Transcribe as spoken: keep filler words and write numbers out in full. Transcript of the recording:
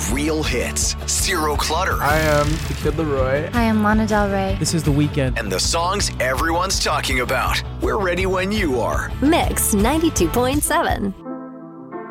Real hits, zero clutter. I am the Kid Laroi. Hi, I'm Lana Del Rey. This is The Weeknd. And the songs everyone's talking about. We're ready when you are. Mix ninety-two point seven.